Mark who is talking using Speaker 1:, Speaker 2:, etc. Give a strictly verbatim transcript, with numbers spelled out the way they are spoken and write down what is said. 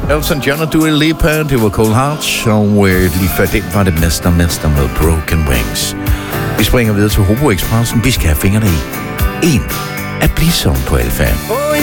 Speaker 1: Elton John og Dua Lipa, det var Cold Hearts, og øh, lige før det var det Mester Mester med Broken Wings. Vi springer videre til Hobo Expressen. Vi skal have fingrene i en at blive som på alfa.